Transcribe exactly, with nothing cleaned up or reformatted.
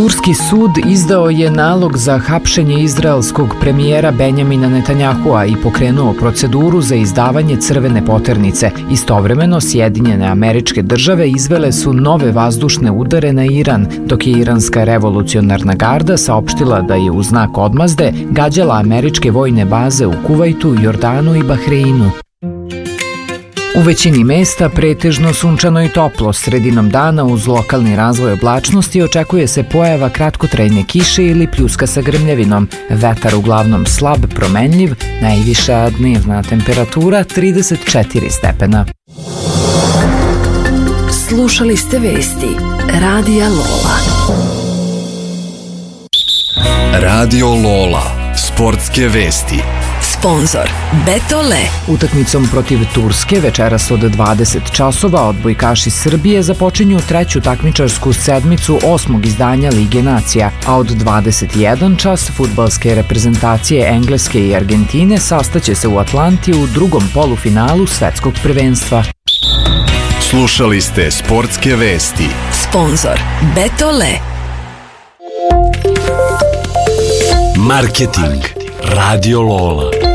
Turski sud izdao je nalog za hapšenje izraelskog premijera Benjamina Netanjahua i pokrenuo proceduru za izdavanje crvene poternice. Istovremeno, Sjedinjene Američke Države izvele su nove vazdušne udare na Iran, dok je Iranska revolucionarna garda saopštila da je u znak odmazde gađala američke vojne baze u Kuvajtu, Jordanu i Bahreinu. U većini mesta pretežno sunčano i toplo, sredinom dana uz lokalni razvoj oblačnosti očekuje se pojava kratkotrajne kiše ili pljuska sa grmljavinom. Vetar uglavnom slab, promenljiv, najviša dnevna temperatura trideset četiri stepena. Slušali ste vesti Radija Lola. Radio Lola, sportske vesti. Sponzor Betole. Utakmicom protiv Turske večeras od dvadeset časova odbojkaši Srbije započinju treću takmičarsku sedmicu osmog izdanja Lige nacija, a od dvadeset jedan čas fudbalske reprezentacije Engleske i Argentine sastaće se u Atlanti u drugom polufinalu svetskog prvenstva. Slušali ste sportske vesti. Sponzor Betole. Marketing Radio Lola.